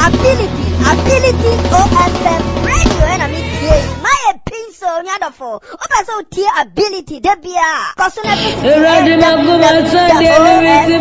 ability OFM radio and I'm here. My piece on Yadafo. Opa so tear ability, Debia. Cause